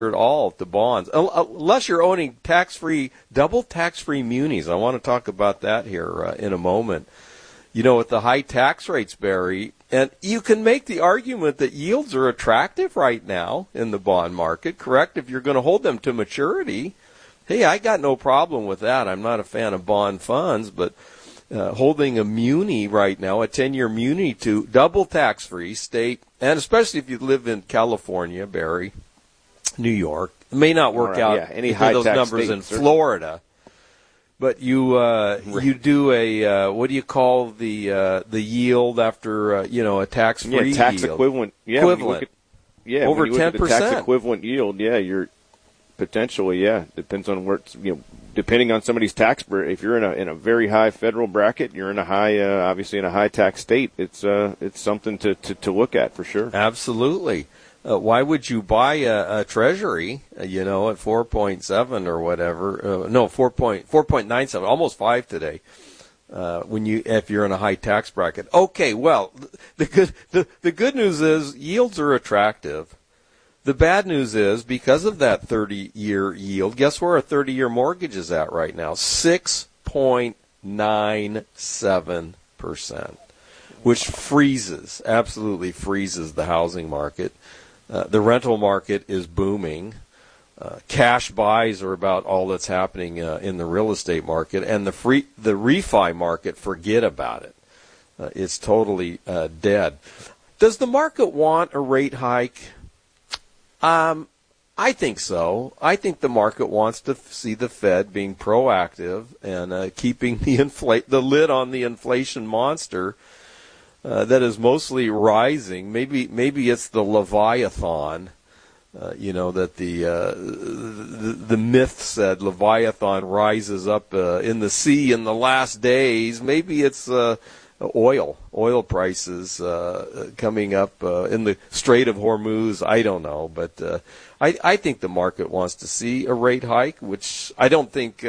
at all to bonds, unless you're owning double tax-free munis. I want to talk about that here in a moment. With the high tax rates, Barry, and you can make the argument that yields are attractive right now in the bond market, correct? If you're going to hold them to maturity, hey, I got no problem with that. I'm not a fan of bond funds, but holding a muni right now, a 10-year muni to double tax-free state, and especially if you live in California, Barry, New York, it may not work out any high those tax numbers state, in Florida. But you do a what do you call the yield after a tax-free tax yield? Equivalent. Equivalent. Over 10%. Tax equivalent yield. Yeah, you're potentially depends on where it's, depending on somebody's tax. If you're in a very high federal bracket, you're in a high obviously in a high tax state. It's something to look at for sure. Absolutely. Why would you buy a treasury, at 4.7 or whatever? 4.97, almost 5 today. If you're in a high tax bracket. Okay, well, the good news is yields are attractive. The bad news is because of that 30-year yield, guess where a 30-year mortgage is at right now? 6.97%, which absolutely freezes the housing market. The rental market is booming. Cash buys are about all that's happening in the real estate market, and the refi market, forget about it. It's totally dead. Does the market want a rate hike? I think so. I think the market wants to see the Fed being proactive and keeping the lid on the inflation monster. That is mostly rising. Maybe it's the Leviathan, that the myth said Leviathan rises up in the sea in the last days. Maybe it's oil prices coming up in the Strait of Hormuz. I don't know, but I think the market wants to see a rate hike, which I don't think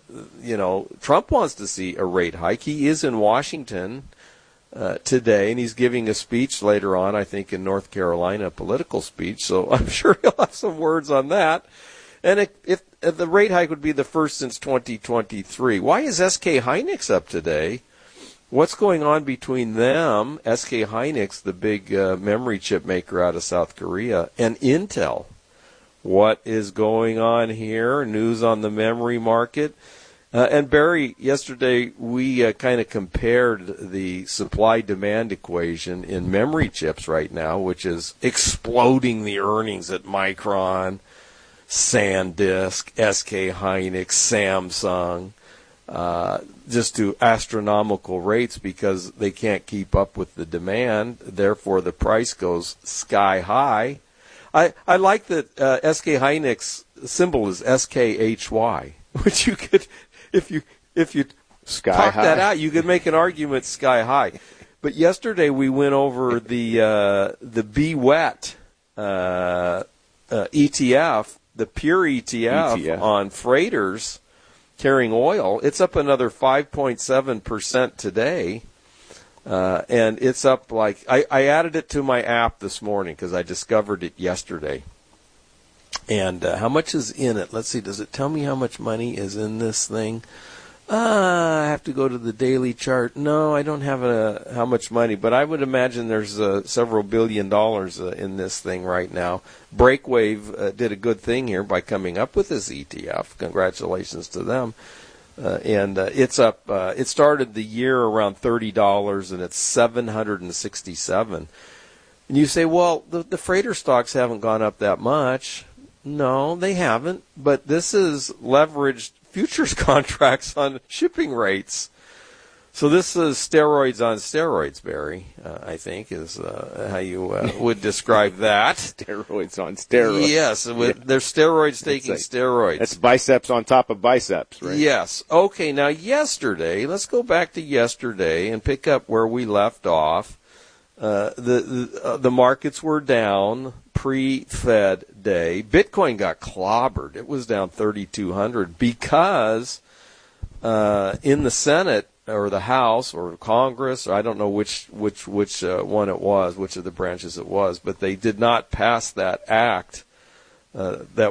Trump wants to see a rate hike. He is in Washington today, and he's giving a speech later on, I think, in North Carolina, a political speech, so I'm sure he'll have some words on that. And if the rate hike would be the first since 2023, why is SK Hynix up today? What's going on between them, SK Hynix, the big memory chip maker out of South Korea, and Intel? What is going on here? News on the memory market. And Barry, yesterday we kind of compared the supply-demand equation in memory chips right now, which is exploding the earnings at Micron, SanDisk, SK Hynix, Samsung, just to astronomical rates because they can't keep up with the demand. Therefore, the price goes sky high. I like that SK Hynix symbol is SKHY, which you could... If you talk that out, you could make an argument sky high. But yesterday we went over the BWET ETF, the pure ETF on freighters carrying oil. It's up another 5.7% today, and it's up like I added it to my app this morning because I discovered it yesterday. And how much is in it? Let's see. Does it tell me how much money is in this thing? I have to go to the daily chart. No, I don't have how much money, but I would imagine there's several $1 billion in this thing right now. Breakwave did a good thing here by coming up with this ETF. Congratulations to them. And it's up. It started the year around $30, and it's $767. And you say, well, the freighter stocks haven't gone up that much. No, they haven't, but this is leveraged futures contracts on shipping rates. So this is steroids on steroids, Barry, I think is how you would describe that. Steroids on steroids. Yes, they're steroids taking steroids. That's biceps on top of biceps, right? Yes. Okay, now yesterday, let's go back to yesterday and pick up where we left off. The markets were down pre-Fed day. Bitcoin got clobbered. It was down 3,200 because in the Senate or the House or Congress, or I don't know which one it was, which of the branches it was, but they did not pass that act that